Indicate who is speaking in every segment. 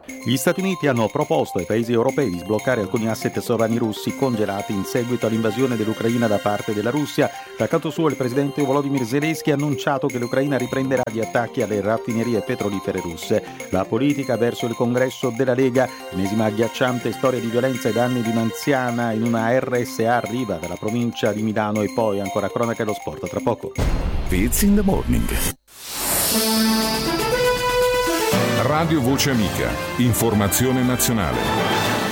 Speaker 1: Gli Stati Uniti hanno proposto ai paesi europei di sbloccare alcuni asset sovrani russi congelati in seguito all'invasione dell'Ucraina da parte della Russia. Dal canto suo il presidente Volodymyr Zelensky ha annunciato che l'Ucraina riprenderà gli attacchi alle raffinerie petrolifere russe. La politica verso il congresso della Lega, l'ennesima agghiacciante storia di violenza ai danni di un'anziana in una RSA arriva dalla provincia di Milano. E poi ancora cronaca dello sport tra poco.
Speaker 2: It's in the morning. Radio Voce Amica, informazione nazionale.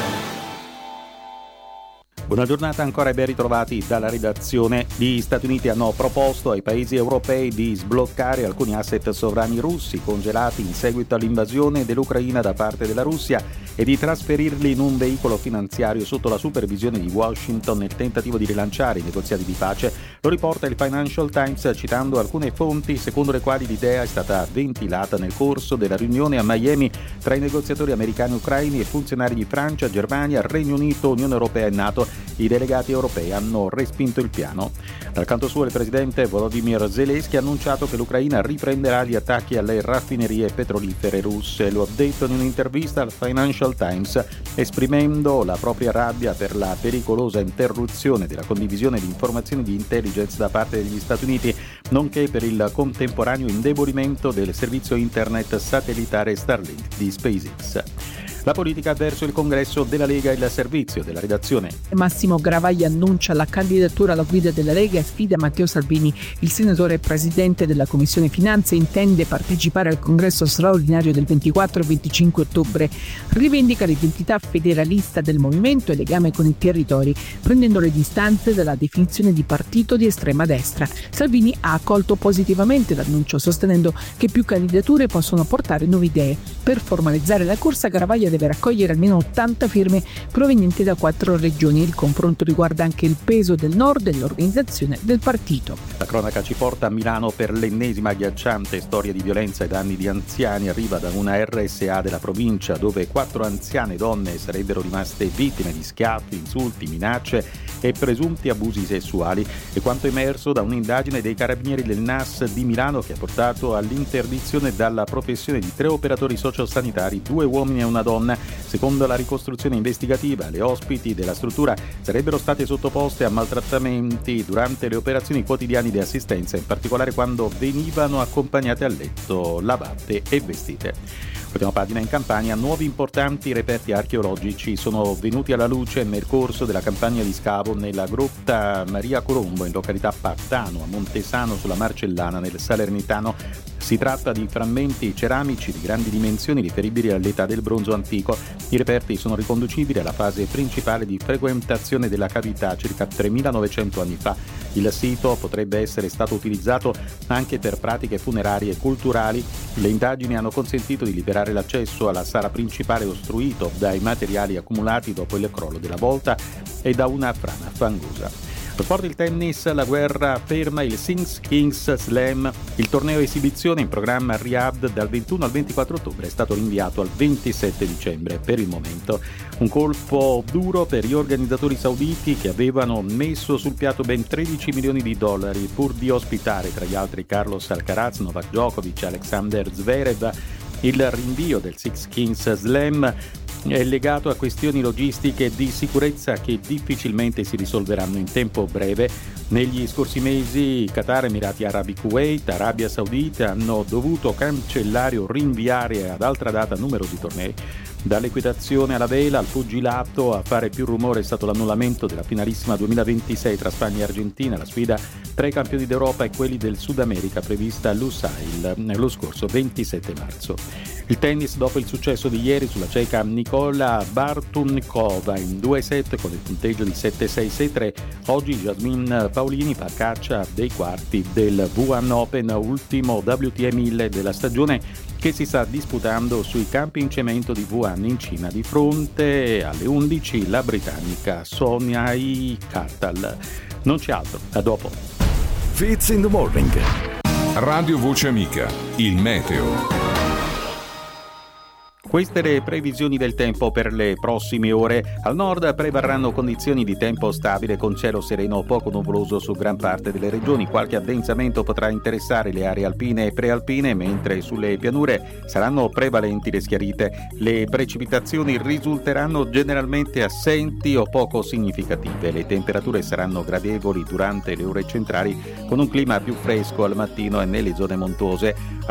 Speaker 1: Buona giornata ancora e ben ritrovati dalla redazione. Gli Stati Uniti hanno proposto ai paesi europei di sbloccare alcuni asset sovrani russi congelati in seguito all'invasione dell'Ucraina da parte della Russia e di trasferirli in un veicolo finanziario sotto la supervisione di Washington nel tentativo di rilanciare i negoziati di pace. Lo riporta il Financial Times citando alcune fonti secondo le quali l'idea è stata ventilata nel corso della riunione a Miami tra i negoziatori americani, ucraini e funzionari di Francia, Germania, Regno Unito, Unione Europea e NATO. I delegati europei hanno respinto il piano. Dal canto suo il presidente Volodymyr Zelensky ha annunciato che l'Ucraina riprenderà gli attacchi alle raffinerie petrolifere russe. Lo ha detto in un'intervista al Financial Times, esprimendo la propria rabbia per la pericolosa interruzione della condivisione di informazioni di intelligence da parte degli Stati Uniti, nonché per il contemporaneo indebolimento del servizio internet satellitare Starlink di SpaceX. La politica verso il congresso della Lega e il servizio della redazione.
Speaker 3: Massimo Garavaglia annuncia la candidatura alla guida della Lega e sfida Matteo Salvini. Il senatore presidente della Commissione Finanze intende partecipare al congresso straordinario del 24 e 25 ottobre. Rivendica l'identità federalista del movimento e legame con i territori, prendendo le distanze dalla definizione di partito di estrema destra. Salvini ha accolto positivamente l'annuncio, sostenendo che più candidature possono portare nuove idee. Per formalizzare la corsa, Garavaglia deve raccogliere almeno 80 firme provenienti da 4 regioni. Il confronto riguarda anche il peso del nord e l'organizzazione del partito.
Speaker 1: La cronaca ci porta a Milano per l'ennesima agghiacciante storia di violenza ai danni di anziani. Arriva da una RSA della provincia dove 4 anziane donne sarebbero rimaste vittime di schiaffi, insulti, minacce e presunti abusi sessuali. E quanto emerso da un'indagine dei carabinieri del NAS di Milano che ha portato all'interdizione dalla professione di 3 operatori sociosanitari, 2 uomini e una donna. Secondo la ricostruzione investigativa, le ospiti della struttura sarebbero state sottoposte a maltrattamenti durante le operazioni quotidiane di assistenza, in particolare quando venivano accompagnate a letto, lavate e vestite. Ultima pagina in Campania, nuovi importanti reperti archeologici sono venuti alla luce nel corso della campagna di scavo nella grotta Maria Colombo in località Partano, a Montesano sulla Marcellana nel Salernitano. Si tratta di frammenti ceramici di grandi dimensioni riferibili all'età del bronzo antico. I reperti sono riconducibili alla fase principale di frequentazione della cavità circa 3900 anni fa. Il sito potrebbe essere stato utilizzato anche per pratiche funerarie e culturali. Le indagini hanno consentito di liberare l'accesso alla sala principale ostruito dai materiali accumulati dopo il crollo della volta e da una frana fangosa. Lo sport del tennis, la guerra ferma il Six Kings Slam. Il torneo esibizione in programma a Riyadh dal 21 al 24 ottobre è stato rinviato al 27 dicembre per il momento. Un colpo duro per gli organizzatori sauditi che avevano messo sul piatto ben 13 milioni di dollari pur di ospitare tra gli altri Carlos Alcaraz, Novak Djokovic, Alexander Zverev. Il rinvio del Six Kings Slam è legato a questioni logistiche e di sicurezza che difficilmente si risolveranno in tempo breve. Negli scorsi mesi Qatar, Emirati Arabi, Kuwait, Arabia Saudita hanno dovuto cancellare o rinviare ad altra data numerosi tornei. Dall'equitazione alla vela al pugilato, a fare più rumore è stato l'annullamento della finalissima 2026 tra Spagna e Argentina, la sfida tra i campioni d'Europa e quelli del Sud America prevista a Lusail lo scorso 27 marzo. Il tennis, dopo il successo di ieri sulla ceca Nicola Bartunkova in 2-7 con il punteggio di 7-6-6-3, oggi Jasmine Paolini fa caccia dei quarti del Wuhan Open, ultimo WTA 1000 della stagione, che si sta disputando sui campi in cemento di Wuhan in Cina. Di fronte alle 11 la britannica Sonia Cartal. Non c'è altro, a dopo.
Speaker 2: Fits in the morning. Radio Voce Amica, il meteo.
Speaker 1: Queste le previsioni del tempo per le prossime ore. Al nord prevarranno condizioni di tempo stabile con cielo sereno o poco nuvoloso su gran parte delle regioni. Qualche addensamento potrà interessare le aree alpine e prealpine, mentre sulle pianure saranno prevalenti le schiarite. Le precipitazioni risulteranno generalmente assenti o poco significative. Le temperature saranno gradevoli durante le ore centrali, con un clima più fresco al mattino e nelle zone montuose.